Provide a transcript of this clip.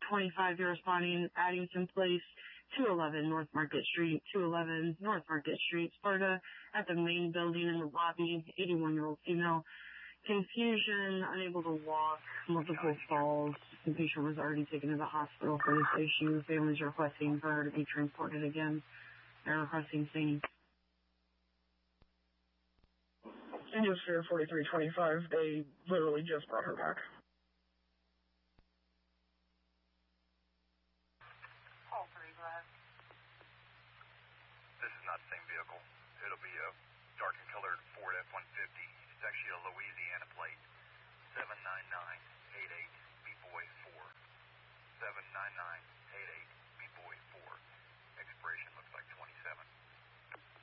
25, you're responding, Addington Place, 211 North Market Street, 211 North Market Street, Sparta, at the main building in the lobby, 81-year-old female. Confusion, unable to walk, multiple falls. The patient was already taken to the hospital for this issue. Families requesting for her to be transported again. They're requesting SANE. Industry 4325, they literally just brought her back.